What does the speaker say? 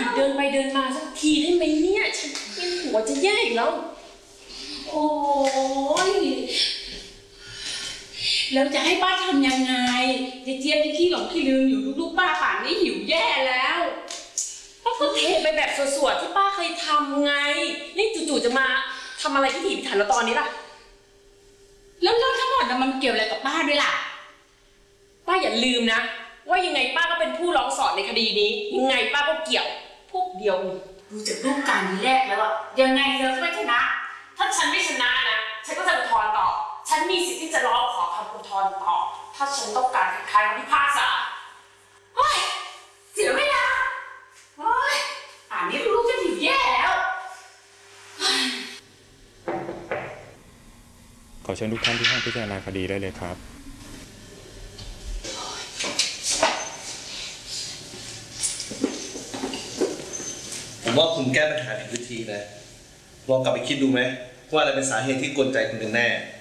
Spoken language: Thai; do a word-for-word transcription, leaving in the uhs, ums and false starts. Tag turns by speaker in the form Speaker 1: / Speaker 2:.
Speaker 1: เดินไปเดินมาสักทีได้ไหมเนี่ยฉันเป็นหัวจะแย่อีกแล้วโอ้ยแล้วจะให้ป้าทำยังไงเจ๊เจี๊ยบที่ขี้หลงขี้ลืมอยู่ลูกๆป้าป่านนี้หิวแย่แล้วป้าก็เทไปแบบสวดๆที่ป้าเคยทำไงนี่จู่ๆจะมาทำอะไรที่ถีบถันแล้วตอนนี้ล่ะ
Speaker 2: แล้วเรื่องทั้งหมดมันเกี่ยวอะไรกับป้าด้วยล่ะ
Speaker 1: ป้าอย่าลืมนะว่ายังไงป้าก็เป็นผู้ร้องสอนในคดีนี้ยังไงป้าก็เกี่ยวพวกเดียว
Speaker 2: ดูจากรูปการณ์แรกแล้วอะยังไงเธอก็ไม่ชนะ
Speaker 1: ถ้าฉันไม่ชนะนะฉันก็จะอุทธรณ์ต่อฉันมีสิทธิ์ที่จะร้องขอคำอุทธรณ์ต่อถ้าฉันต้องการคัดค้านคำพิพากษา
Speaker 2: เฮ้ยเสียเวลาเฮ้ยป่านนี้ลูกจะหิวแย่แล้ว
Speaker 3: ขอเชิญทุกท่านที่ห้องพิจารณาคดีได้เลยครับ
Speaker 4: ผมว่าคุณแก้ปัญหาผิดวิธีนะลองกลับไปคิดดูไหมว่าอะไรเป็นสาเหตุที่กวนใจคุณกันแน่